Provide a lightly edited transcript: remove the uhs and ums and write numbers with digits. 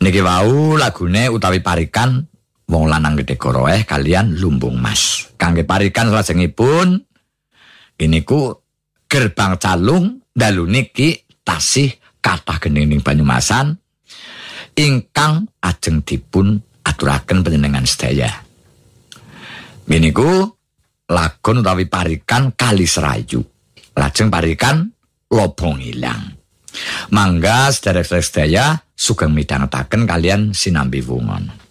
Niki wau lagune utawi parikan wong lanang Gedhe Goroeh kalian Lumbung Mas. Kangge parikan salajengipun iniku Gerbang Calung dalu niki tasih kathah gending Banyumasan ingkang ajeng dipun aturaken panjenengan sedaya. Miniku lagon utawi parikan Kali Serayu. Lajeng parikan Lobong Ilang. Mangga sedherek-sedherek sedaya sugeng midhangetaken kalian sinambi wungon.